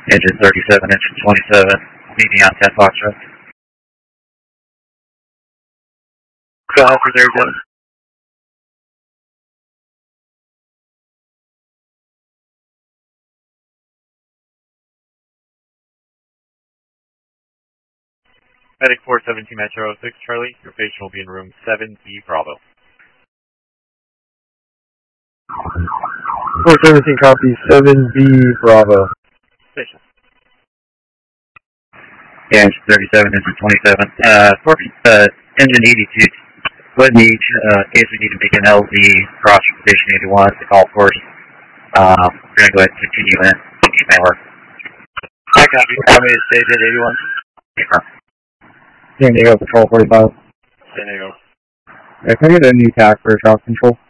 Engine 37, engine 27, meeting on 10 Foxtrot. Go ahead for 37. Medic 417 Metro 06 Charlie, your patient will be in room 7B Bravo. 417 copy, 7B Bravo. Station. Yeah, engine 37, engine 27. Engine 82. Would need, in case we need to make an LZ cross from station 81 to golf course. We're going to go ahead and continue in. Mailer. I copy. Copy to station 81. Confirm. San Diego Patrol 45. San Diego. Can I get a new TAC for traffic control?